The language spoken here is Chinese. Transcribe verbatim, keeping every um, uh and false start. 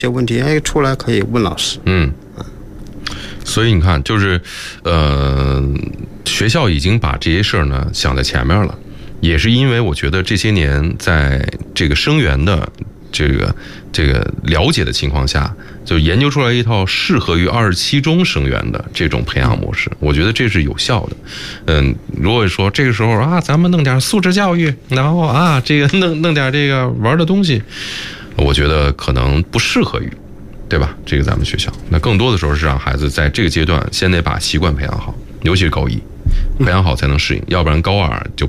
这问题，哎，出来可以问老师。 嗯，所以你看，就是，呃，学校已经把这些事儿呢想在前面了，也是因为我觉得这些年在这个生源的这个这个了解的情况下，就研究出来一套适合于二十七中生源的这种培养模式，我觉得这是有效的。嗯，如果说这个时候啊，咱们弄点素质教育，然后啊，这个弄弄点这个玩的东西。我觉得可能不适合于，对吧？这个咱们学校，那更多的时候是让孩子在这个阶段先得把习惯培养好，尤其是高一，培养好才能适应，要不然高二就